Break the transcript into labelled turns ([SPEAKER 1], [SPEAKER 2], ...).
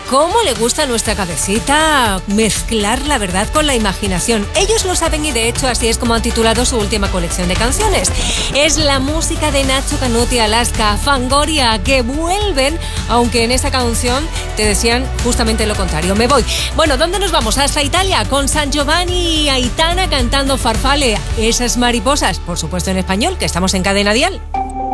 [SPEAKER 1] ¿Cómo le gusta a nuestra cabecita mezclar la verdad con la imaginación? Ellos lo saben y de hecho así es como han titulado su última colección de canciones. Es la música de Nacho Canut y Alaska, Fangoria, que vuelven, aunque en esa canción te decían justamente lo contrario. Me voy. Bueno, ¿dónde nos vamos? Hasta Italia, con San Giovanni y Aitana cantando Farfalle, esas mariposas, por supuesto en español, que estamos en Cadena Dial.